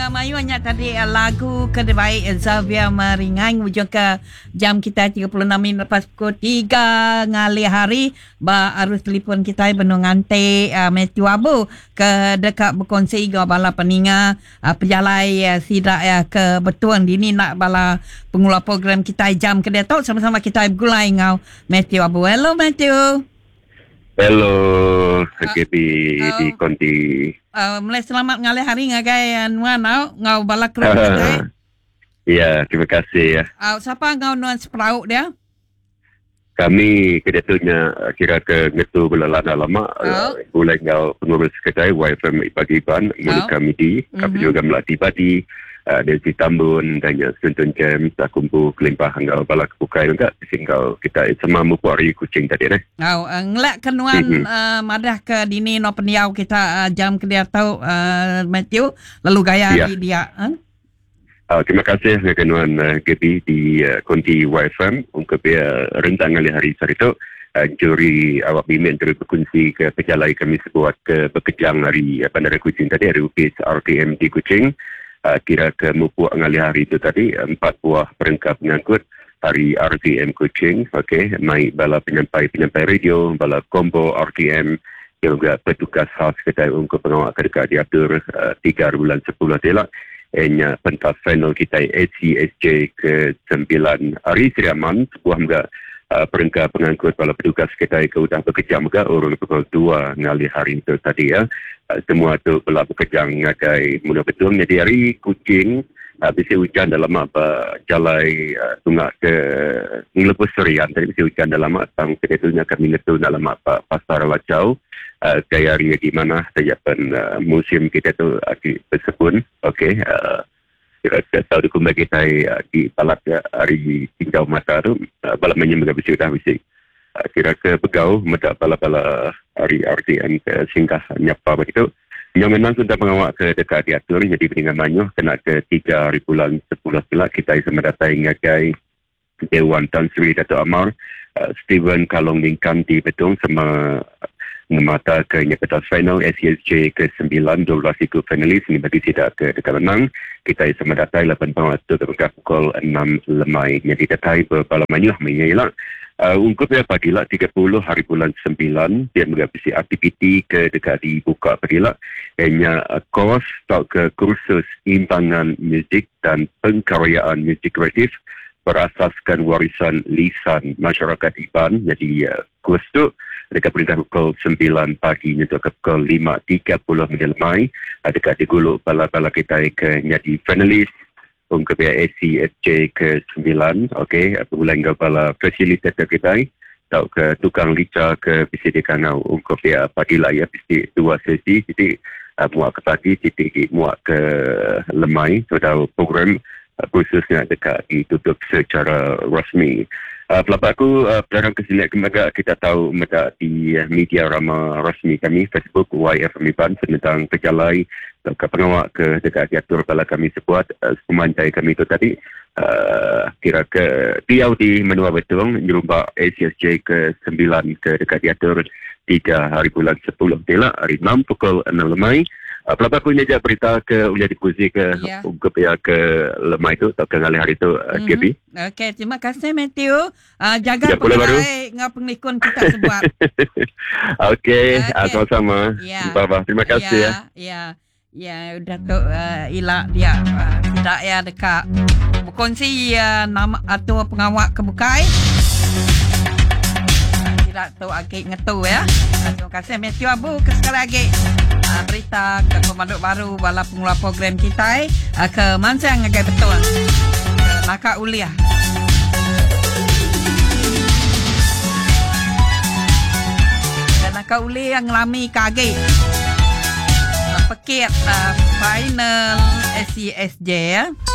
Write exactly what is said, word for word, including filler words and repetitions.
Mayu hanya tadi uh, lagu terbaik Xavier Meringai ujung ke jam kita tiga puluh enam minit lepas pukul tiga ngali hari ba arus telefon kita benung ngante uh, Matthew Abu ke dekat berkongsi ga bala peninga uh, pejalai uh, sidak ya uh, ke betuan dini nak bala pengula program kita jam ke dia tahu sama-sama kita gulai ngau Matthew Abu. Hello Matthew. Hello, K P uh, di Konti. Uh, mulai selamat ngalih hari ngagai nuan ngau ngau bala kru kita. Ya, terima kasih ya. Uh, siapa ngau nuan seprauk dia? Kami kedatunya kira ke ngetu belalana lama. Oh. Uh, mulai ngau pengurus kedai Y F M Ipagiban, Monica oh. Midi, mm-hmm. Kami juga melatih padi. Uh, dari si Tambun dan ya Suntun Kem tak kumpul kelimpah ngau bala kepukai enggak singkau kita sama mupu hari kucing tadi eh. Au uh, ngelak kenuan mm-hmm. uh, madah ke dini no peniau kita uh, jam ke dia tahu uh, Matthew lalu gaya yeah. di dia. Huh? Uh, terima kasih kenuan uh, G P di uh, Konti Y F M untuk uh, rentang kali hari itu uh, juri awak bimbing dari berkunci ke pejalai kami sebuat ke Bekejang hari uh, Bandar Kuching tadi hari U P S R T M di Kuching. Uh, kira ke mupu ngali hari itu tadi empat buah perangkap pengangkut hari R T M Kuching, okey, mai bala penyampai-penyampai radio, bala combo R T M, juga petugas khas kedai untuk pengawal dekat diatur uh, tiga bulan sepuluh telak. Enya pentas final kita A C S J ke sembilan hari Siraman, sebuah mga uh, perangkap pengangkut bala petugas kedai ke udah bekerja mga urung pukul dua ngali hari itu tadi ya. Uh, semua tu pula bekerja ngagai mula betul. Jadi hari Kuching uh, bisa hujan dalam apa jalai uh, tungak ke ngelepus serian. Tadi bisa hujan dalam apa tang kedatunya kami ngetu dalam apa pasar Wacau. Uh, gaya hari di mana tajapan uh, musim kita tu uh, bersepun. Okey. Uh, kira tahu dukum bagi kita uh, di palat uh, hari tinggal mata tu uh, balap menyembah bisa dah bisa. Kira ke pegau medak bala-bala hari R T M ke singkah nyapa begitu. Yang memang sudah mengawak ke dekat diatur jadi peningan manyuh kena ke tiga hari bulan sepuluh silap kita sama datai ngagai Dewan Tan Sri Dato' Amar uh, Steven Kalong Lingkan di Betong sama memata ke pentas final S C S J ke sembilan dua belas ikut finalis ini bagi tidak ke dekat menang kita sama datai lapan bawah tu ke pukul enam lemai jadi datai berbala manyuh menyalah. Uh, Ungkup ya pagilah tiga puluh hari bulan sembilan dia menghabisi aktiviti ke dekat dibuka pagilah hanya uh, kos atau ke kursus imbangan muzik dan pengkaryaan muzik kreatif berasaskan warisan lisan masyarakat Iban. Jadi uh, kurs tu dekat perintah pukul sembilan pagi untuk ke pukul lima tiga puluh minit lemai uh, dekat diguluk bala-bala kita ke jadi finalis untuk A C S J ke sembilan, okey, bulan kepala fasilitator kita, atau ke tukang lica ke P C D Kanau untuk dia pagilah ya, pasti dua sesi, jadi uh, muak ke pagi, jadi muak ke lemai, sudah program uh, khususnya dekat ditutup secara rasmi. Uh, Pelapa aku, uh, dalam kesilian kemaga kita tahu mereka di uh, media ramah rasmi kami, Facebook Y F M Iban tentang pejalai ke pengawak ke dekat diatur bala kami sebuat uh, pemantai kami itu tadi uh, kira ke tiau di menua betul nyerubah A C S J ke sembilan ke dekat diatur tiga hari bulan sepuluh telak hari enam pukul enam lemai. Uh, Pelapa aku ini aja berita ke ulia dikuzi ke yeah. Ke pihak ke lemai itu atau ke ngalih hari itu uh, mm-hmm. G P. Okey, terima kasih Matthew. Uh, jaga pengalai ngau pengikun kita sebuat. Okey, okay. uh, sama-sama. Yeah. Bye-bye. Terima kasih yeah. ya. Ya. Ya, udah tu uh, ilak dia uh, tidak ya dekat berkongsi uh, nama atau pengawak kebukai. Tidak tu agak ngetu ya. Terima kasih Matthew Abu ke sekali lagi. Uh, berita ke pemaduk baru bala pengula program kita uh, ke Mansang agak betul. Ke Nakak Uliah. Dan Nakak Uliah yang ngelami kage. Paket uh, final S C S J ya.